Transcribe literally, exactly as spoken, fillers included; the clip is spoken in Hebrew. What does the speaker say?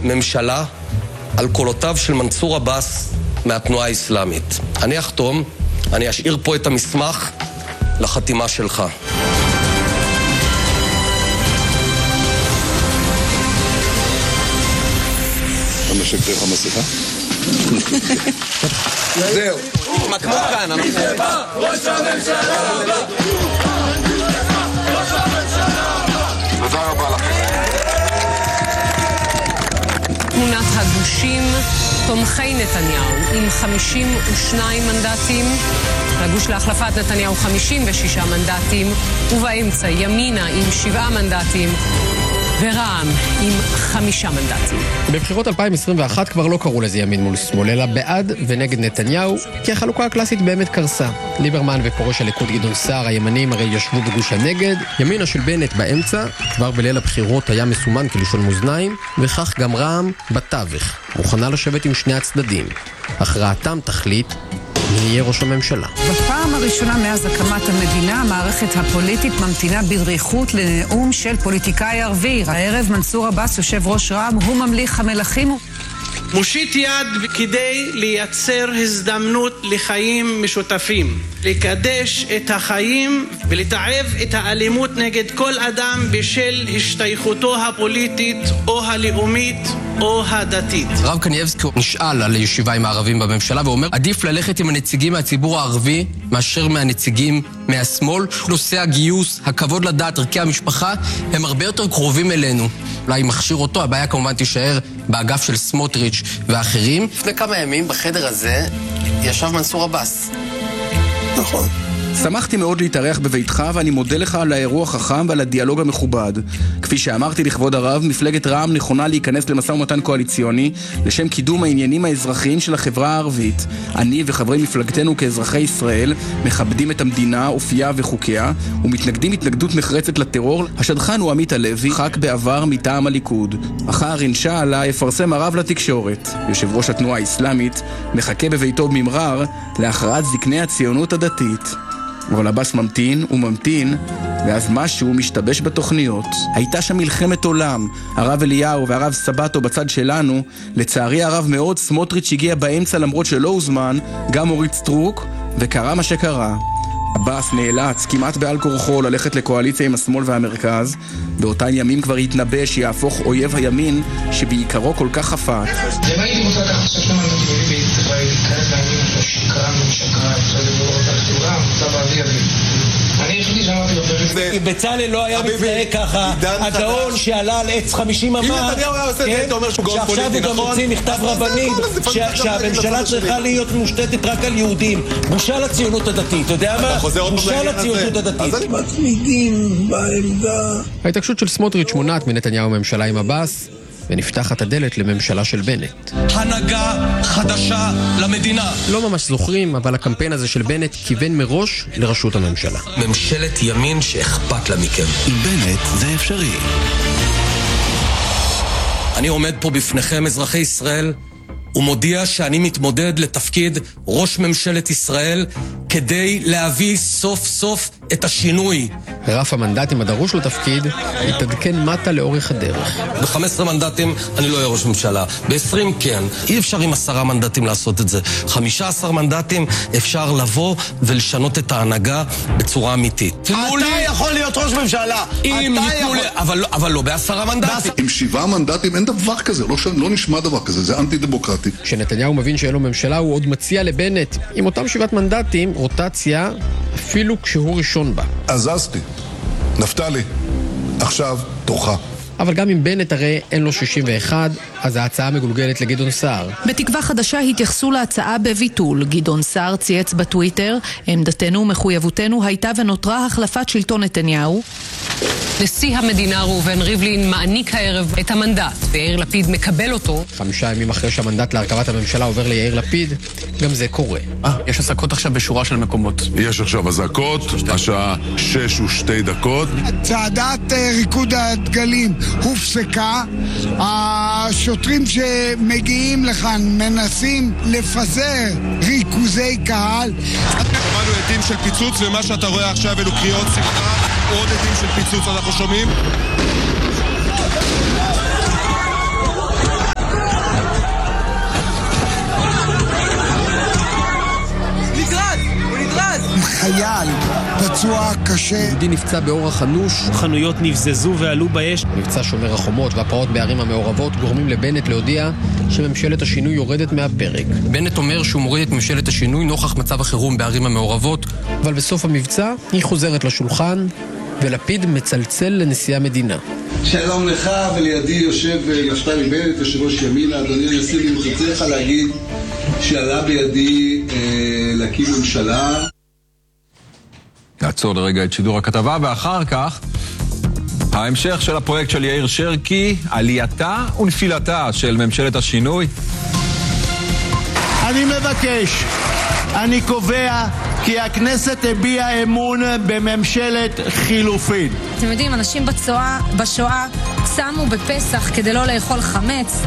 ממשלה על קולותיו של מנסור עבאס מהתנועה האסלאמית. אני אחתום, אני אשאיר פה את המסמך לחתימה שלך. המשק דרך המסכה? זהו. מקמו כאן. מי זה בא? ראש הממשלה! ראש הממשלה! תודה רבה לכם. תמונת הגושים, תומכי נתניהו עם חמישים ושניים מנדטים, הגוש להחלפת נתניהו חמישים ושישה מנדטים, ובאמצע ימינה עם שבעה מנדטים, ורע"מ עם חמישה מנדטים. בבחירות אלפיים עשרים ואחת כבר לא קראו לזה ימין מול שמאל, אלא בעד ונגד נתניהו, כי החלוקה הקלאסית באמת קרסה. ליברמן ופורש הליכוד גדעון סער, הימנים הרי ישבו בגוש הנגד, ימינה של בנט באמצע, כבר בליל הבחירות היה מסומן כלשון מאזניים, וכך גם רע"מ בתווך, מוכנה לשבת עם שני הצדדים. הכרעתם תחליט מי יהיה ראש הממשלה. בפעם הראשונה מאז הקמת המדינה, המערכת הפוליטית ממתינה בדריכות לנאום של פוליטיקאי ערבי. הערב מנסור עבאס, יושב ראש רע"מ, הוא ממליך המלכים. מושיט יד כדי לייצר הזדמנות לחיים משותפים, לקדש את החיים ולתעב את האלימות נגד כל אדם בשל השתייכותו הפוליטית או הלאומית או הדתית. הרב קנייבסקי נשאל על ישיבה עם הערבים בממשלה ואומר, עדיף ללכת עם הנציגים מהציבור הערבי מאשר מהנציגים מהשמאל. נושא הגיוס, הכבוד לדת, ערכי המשפחה, הם הרבה יותר קרובים אלינו. אולי מכשיר אותו, הבעיה כמובן תישאר באגף של סמוטריץ' ואחרים. לפני כמה ימים בחדר הזה ישב מנסור עבאס. נכון. שמחתי מאוד להתארח בביתך, ואני מודה לך על האירוע החכם ועל הדיאלוג המכובד. כפי שאמרתי לכבוד הרב, מפלגת רע"מ נכונה להיכנס למשא ומתן קואליציוני לשם קידום העניינים האזרחיים של החברה הערבית. אני וחברי מפלגתנו כאזרחי ישראל מכבדים את המדינה, אופייה וחוקיה, ומתנגדים התנגדות נחרצת לטרור. השדכן הוא עמית הלוי, ח"כ בעבר מטעם הליכוד. אחר אינשאללה יפרסם הרב לתקשורת. יושב ראש התנועה האסלאמית מחכה בביתו בממרר להכרעת זקני הציונות הדתית. אבל עבאס ממתין וממתין, ואז משהו משתבש בתוכניות. הייתה שם מלחמת עולם, הרב אליהו והרב סבתו בצד שלנו. לצערי הרב מאוד, סמוטריץ' הגיע באמצע למרות שלא הוזמן, גם אורית סטרוק, וקרה מה שקרה. עבאס נאלץ כמעט בעל כורחו ללכת לקואליציה עם השמאל והמרכז. באותן ימים כבר התנבא שיהפוך אויב הימין שבעיקרו כל כך חפת. אם הייתי רוצה לקחת ששם הנתונים בישראל, להתכנס לעניין של שקרן ושקרן, שזה לא אותה כתורה, מצב האבי אבי. אני יחידי שאמרתי בפרק. בצלאל לא היה מזדהה ככה, הגאון שעלה על עץ חמישים אמר, שעכשיו הוא גם הוציא מכתב רבני, שהממשלה צריכה להיות מושתתת רק על יהודים. בושה לציונות הדתית, אתה יודע מה? בושה לציונות הדתית. מצמידים בעמדה. ההתעקשות של סמוטריץ' מונעת מנתניהו ממשלה עם עבאס, ונפתחת הדלת לממשלה של בנט. הנהגה חדשה למדינה. לא ממש זוכרים, אבל הקמפיין הזה של בנט כיוון מראש לראשות הממשלה. ממשלת ימין שאכפת לה מכם. עם בנט זה אפשרי. אני עומד פה בפניכם, אזרחי ישראל, ומודיע שאני מתמודד לתפקיד ראש ממשלת ישראל כדי להביא סוף סוף את השינוי. רף המנדטים הדרוש לתפקיד יתעדכן מטה לאורך הדרך. ב-חמישה עשר מנדטים אני לא אהיה ראש ממשלה, ב-עשרים כן. אי אפשר עם עשרה מנדטים לעשות את זה. חמישה עשר מנדטים אפשר לבוא ולשנות את ההנהגה בצורה אמיתית. אתה יכול להיות ראש ממשלה. אם ניתנו לי, אבל לא בעשרה מנדטים. עם שבעה מנדטים אין דבר כזה, לא נשמע דבר כזה, זה אנטי דמוקרטי. כשנתניהו מבין שאין לו ממשלה, הוא עוד מציע לבנט עם אותם שבעת מנדטים רוטציה, אפילו כשהוא ראשון בה. עזזתי. נפתלי, עכשיו תורך. אבל גם אם בנט הרי אין לו שישים ואחת, אז ההצעה מגולגלת לגדעון סער. בתקווה חדשה התייחסו להצעה בביטול. גדעון סער צייץ בטוויטר, עמדתנו ומחויבותנו הייתה ונותרה החלפת שלטון נתניהו. נשיא המדינה ראובן ריבלין מעניק הערב את המנדט, ויאיר לפיד מקבל אותו. חמישה ימים אחרי שהמנדט להרכבת הממשלה עובר ליאיר לפיד, גם זה קורה. אה, יש אזעקות עכשיו בשורה של מקומות. יש עכשיו אזעקות, השעה שש ושתי דקות. צעדת ריקוד הדגלים הופסקה, השוטרים שמגיעים לכאן מנסים לפזר ריכוזי קהל. שמענו עדים של פיצוץ, ומה שאתה רואה עכשיו אלו קריאות שמחה, עוד עדים של פיצוץ אנחנו שומעים. חייל פצוע קשה. יהודי נפצע באורח אנוש. חנויות נבזזו ועלו באש. מבצע שומר החומות והפרעות בערים המעורבות גורמים לבנט להודיע שממשלת השינוי יורדת מהפרק. בנט אומר שהוא מוריד את ממשלת השינוי נוכח מצב החירום בערים המעורבות, אבל בסוף המבצע היא חוזרת לשולחן ולפיד מצלצל לנשיא המדינה. שלום לך, ולידי יושב נפתלי בנט, יושב ראש ימינה. אדוני הנשיא, אני רוצה לך להגיד שעלה בידי אה, להקים ממשלה. נעצור לרגע את שידור הכתבה, ואחר כך ההמשך של הפרויקט של יאיר שרקי, עלייתה ונפילתה של ממשלת השינוי. אני מבקש, אני קובע כי הכנסת הביעה אמון בממשלת חילופין. אתם יודעים, אנשים בצועה, בשואה צמו בפסח כדי לא לאכול חמץ.